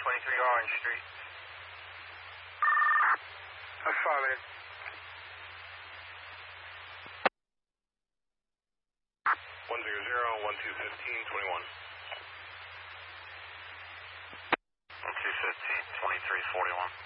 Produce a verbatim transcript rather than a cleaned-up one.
twenty-three Orange Street. Affirmative. one zero zero, one two fifteen, twenty-one. one two fifteen, twenty-three forty-one.